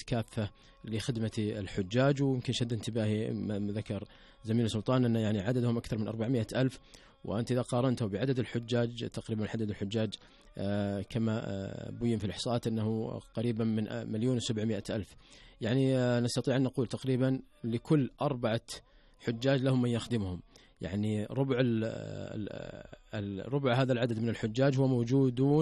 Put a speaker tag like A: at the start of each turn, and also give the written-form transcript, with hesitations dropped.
A: كافة لخدمة الحجاج. ويمكن شد انتباهي ما ذكر زميل سلطان أن يعني عددهم أكثر من 400 ألف، وأنت إذا قارنته بعدد الحجاج تقريبا عدد الحجاج كما بين في الإحصاءات أنه قريبا من 1,700,000. يعني نستطيع أن نقول تقريبا لكل 4 حجاج لهم من يخدمهم. يعني ربع هذا العدد من الحجاج هو موجودون